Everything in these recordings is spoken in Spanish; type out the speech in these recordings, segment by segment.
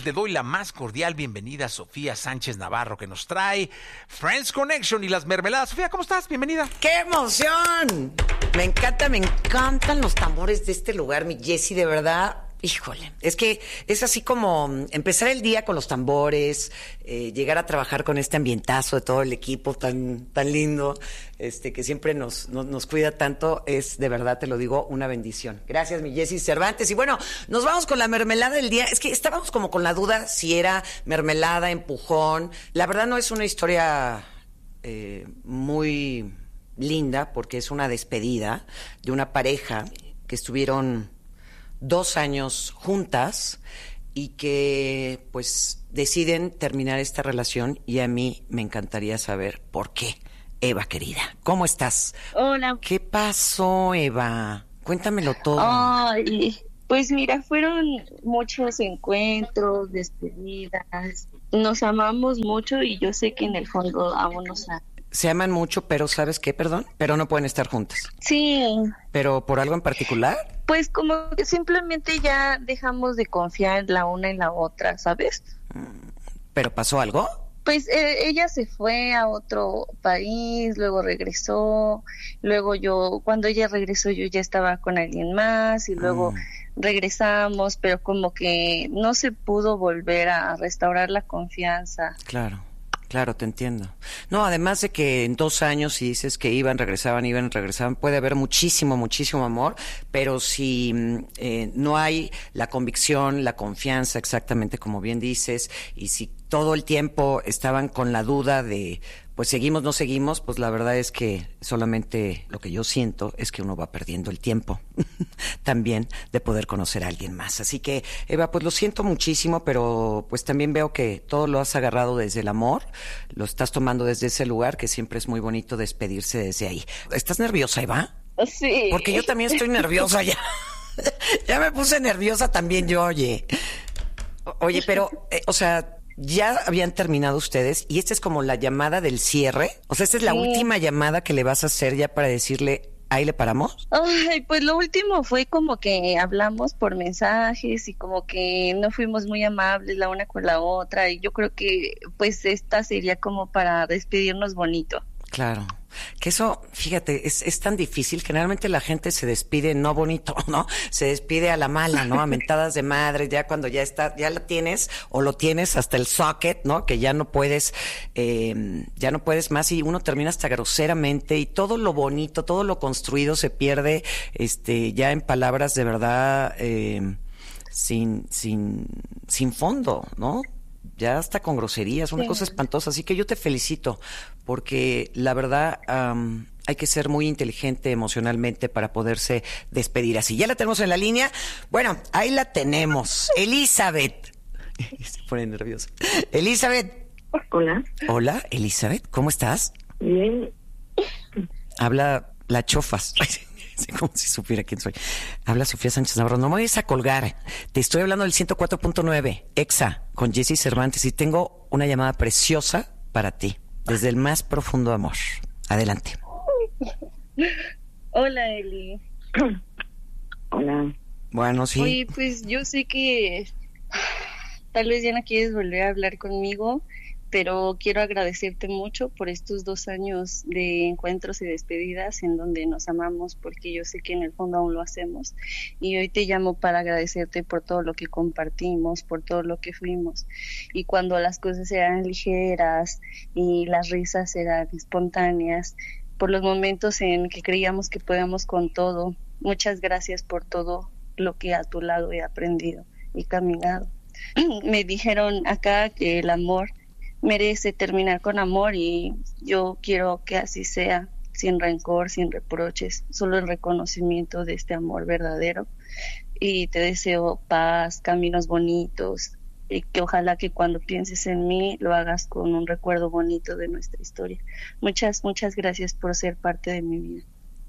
le doy la más cordial bienvenida a Sofía Sánchez Navarro, que nos trae Friends Connection y las mermeladas. Sofía, ¿cómo estás? Bienvenida. ¡Qué emoción! Me encantan los tambores de este lugar, mi Jessy, de verdad. Híjole, es que es así como empezar el día con los tambores, llegar a trabajar con este ambientazo de todo el equipo tan lindo, que siempre nos cuida tanto, es de verdad, te lo digo, una bendición. Gracias, mi Jessy Cervantes. Y bueno, nos vamos con la mermelada del día. Es que estábamos como con la duda si era mermelada, empujón. La verdad no es una historia muy linda, porque es una despedida de una pareja que estuvieron 2 años juntas y que pues deciden terminar esta relación, y a mí me encantaría saber por qué. Eva, querida, ¿cómo estás? Hola. ¿Qué pasó, Eva? Cuéntamelo todo. Ay, pues mira, fueron muchos encuentros, despedidas. Nos amamos mucho y yo sé que en el fondo aún nos amamos. Se aman mucho, pero ¿sabes qué? Perdón, pero no pueden estar juntas. Sí. ¿Pero por algo en particular? Pues como que simplemente ya dejamos de confiar la una en la otra, ¿sabes? ¿Pero pasó algo? Pues ella se fue a otro país, luego regresó, luego cuando ella regresó yo ya estaba con alguien más y luego regresamos, pero como que no se pudo volver a restaurar la confianza. Claro, te entiendo. No, además de que en 2 años, si dices que iban, regresaban, puede haber muchísimo amor, pero si no hay la convicción, la confianza, exactamente como bien dices, y si todo el tiempo estaban con la duda de, pues seguimos, no seguimos, pues la verdad es que solamente lo que yo siento es que uno va perdiendo el tiempo también de poder conocer a alguien más. Así que, Eva, pues lo siento muchísimo, pero pues también veo que todo lo has agarrado desde el amor, lo estás tomando desde ese lugar, que siempre es muy bonito despedirse desde ahí. ¿Estás nerviosa, Eva? Sí. Porque yo también estoy nerviosa ya. Ya me puse nerviosa también yo, oye. Oye, pero, o sea, ya habían terminado ustedes y esta es como la llamada del cierre. O sea, esta es la última llamada que le vas a hacer ya para decirle, ¿ahí le paramos? Ay, pues lo último fue como que hablamos por mensajes y como que no fuimos muy amables la una con la otra, y yo creo que pues esta sería como para despedirnos bonito. Claro, que eso, fíjate, es tan difícil. Generalmente la gente se despide no bonito, ¿no? Se despide a la mala, ¿no? A mentadas de madre, ya cuando ya la tienes o lo tienes hasta el socket, ¿no? Que ya no puedes más, y uno termina hasta groseramente, y todo lo bonito, todo lo construido se pierde, ya en palabras de verdad, sin fondo, ¿no? Ya hasta con groserías, una cosa espantosa. Así que yo te felicito, porque la verdad hay que ser muy inteligente emocionalmente para poderse despedir así. Ya la tenemos en la línea. Bueno, ahí la tenemos. Elizabeth. Se pone nerviosa. Elizabeth. Hola. Hola, Elizabeth. ¿Cómo estás? Bien. Habla la Chofas. Como si supiera quién soy. Habla Sofía Sánchez Navarro. No me vayas a colgar. Te estoy hablando del 104.9 Exa con Jessy Cervantes, y tengo una llamada preciosa para ti, desde el más profundo amor. Adelante. Hola, Eli. Hola. Bueno, sí. Oye, pues yo sé que tal vez ya no quieres volver a hablar conmigo, pero quiero agradecerte mucho por estos 2 años de encuentros y despedidas en donde nos amamos, porque yo sé que en el fondo aún lo hacemos, y hoy te llamo para agradecerte por todo lo que compartimos, por todo lo que fuimos, y cuando las cosas eran ligeras y las risas eran espontáneas, por los momentos en que creíamos que podíamos con todo. Muchas gracias por todo lo que a tu lado he aprendido y caminado. Me dijeron acá que el amor merece terminar con amor, y yo quiero que así sea, sin rencor, sin reproches, solo el reconocimiento de este amor verdadero, y te deseo paz, caminos bonitos, y que ojalá que cuando pienses en mí lo hagas con un recuerdo bonito de nuestra historia. Muchas gracias por ser parte de mi vida.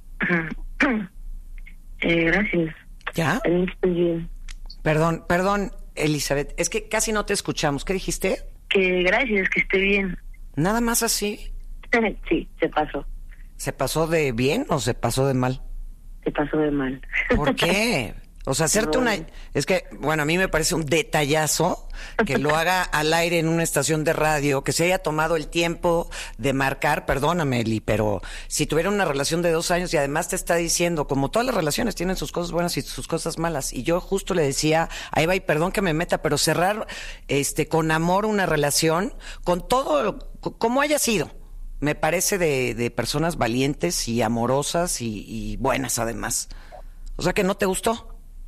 Gracias. ¿Ya? Estoy bien. Perdón, Elizabeth, es que casi no te escuchamos. ¿Qué dijiste? Que gracias, que esté bien. ¿Nada más así? Sí, se pasó. ¿Se pasó de bien o se pasó de mal? Se pasó de mal. ¿Por qué? O sea, hacerte una... Es que, bueno, a mí me parece un detallazo que lo haga al aire en una estación de radio, que se haya tomado el tiempo de marcar, perdóname, Eli, pero si tuviera una relación de 2 años y además te está diciendo, como todas las relaciones tienen sus cosas buenas y sus cosas malas, y yo justo le decía, ahí va, y perdón que me meta, pero cerrar con amor una relación, con todo, como haya sido, me parece de personas valientes y amorosas y buenas además. O sea, que no te gustó.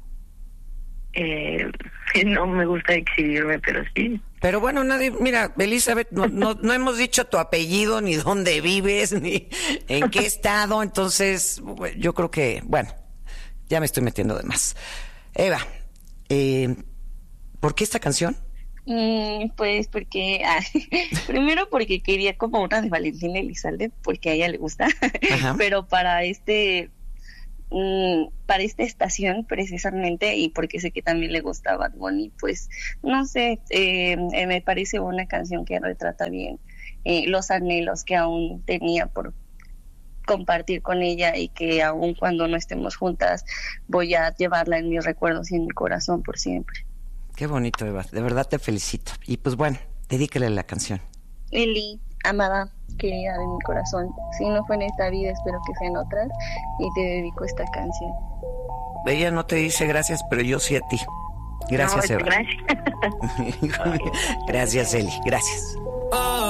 No me gusta exhibirme, pero sí. Pero bueno, nadie, mira, Elizabeth, no hemos dicho tu apellido, ni dónde vives, ni en qué estado, entonces yo creo que, bueno, ya me estoy metiendo de más. Eva, ¿por qué esta canción? Pues porque, primero porque quería como una de Valentina Elizalde, porque a ella le gusta, pero para esta estación precisamente, y porque sé que también le gusta Bad Bunny, pues no sé, me parece una canción que retrata bien los anhelos que aún tenía por compartir con ella, y que aún cuando no estemos juntas voy a llevarla en mis recuerdos y en mi corazón por siempre. Qué bonito, Eva, de verdad te felicito. Y pues bueno, dedícale la canción. Eli, amada, querida de mi corazón, si no fue en esta vida, espero que sea en otras, y te dedico esta canción. Ella no te dice gracias, pero yo sí a ti. Gracias, No, Eva. gracias. Gracias, Eli, gracias.